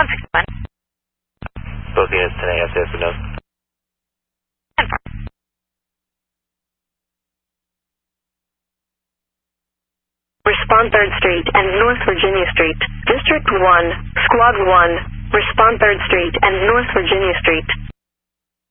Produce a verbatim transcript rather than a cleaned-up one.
sixty-one. Both units ten A, S A S with nose. Confirm. Respond third Street and North Virginia Street. District one, Squad one, respond third Street and North Virginia Street.